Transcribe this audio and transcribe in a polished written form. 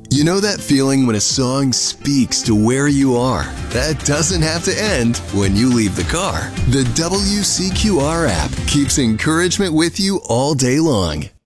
You know that feeling when a song speaks to where you are? That doesn't have to end when you leave the car. The WCQR app keeps encouragement with you all day long.